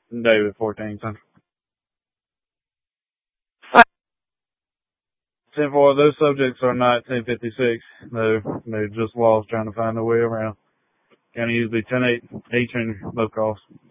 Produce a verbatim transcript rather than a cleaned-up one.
David fourteen Central. ten four, those subjects are not ten fifty-six. No, they're just laws trying to find a way around. County usually ten eight, each and low cost.